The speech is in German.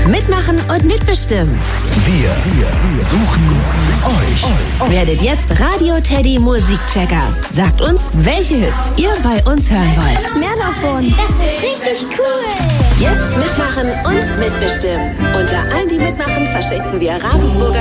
Mitmachen und mitbestimmen. Wir suchen euch. Werdet jetzt Radio Teddy Musikchecker. Sagt uns, welche Hits ihr bei uns hören wollt. Mehr davon. Das ist richtig cool. Jetzt mitmachen und mitbestimmen. Unter allen, die mitmachen, verschenken wir Ravensburger